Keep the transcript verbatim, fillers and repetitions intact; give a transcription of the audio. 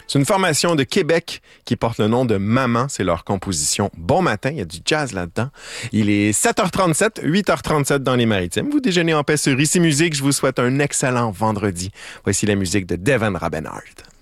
C'est une formation de Québec qui porte le nom de Maman. C'est leur composition Bon matin. Il y a du jazz là-dedans. Il est sept heures trente-sept, huit heures trente-sept dans les Maritimes. Vous déjeunez en paix sur Ici Musique. Je vous souhaite un excellent vendredi. Voici la musique de Devon Rabenard.